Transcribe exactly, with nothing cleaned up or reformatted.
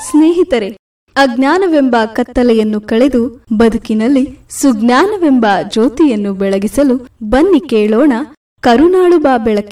ಸ್ನೇಹಿತರೆ, ಅಜ್ಞಾನವೆಂಬ ಕತ್ತಲೆಯನ್ನು ಕಳೆದು ಬದುಕಿನಲ್ಲಿ ಸುಜ್ಞಾನವೆಂಬ ಜ್ಯೋತಿಯನ್ನು ಬೆಳಗಿಸಲು ಬನ್ನಿ ಕೇಳೋಣ ಕರುನಾಳು ಬಾ ಬೆಳಕೆ.